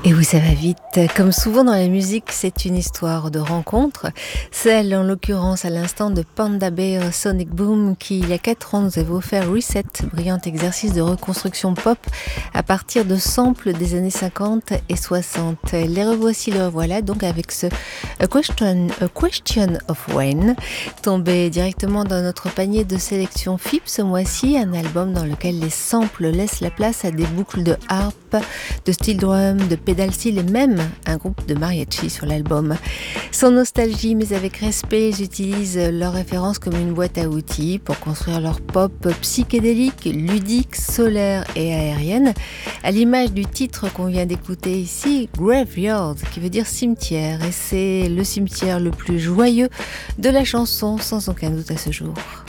Et oui, ça va vite. Comme souvent dans la musique, c'est une histoire de rencontre. Celle, en l'occurrence, à l'instant de Panda Bear Sonic Boom, qui, il y a 4 ans, nous avait offert Reset, brillant exercice de reconstruction pop à partir de samples des années 50 et 60. Les revoici, le revoilà, donc avec ce A Question of When, tombé directement dans notre panier de sélection FIP ce mois-ci, un album dans lequel les samples laissent la place à des boucles de harpe, de steel drum, de pedal steel et même un groupe de mariachi sur l'album. Sans nostalgie mais avec respect, ils utilisent leurs références comme une boîte à outils pour construire leur pop psychédélique, ludique, solaire et aérienne, à l'image du titre qu'on vient d'écouter ici, Graveyard, qui veut dire cimetière, et c'est le cimetière le plus joyeux de la chanson sans aucun doute à ce jour.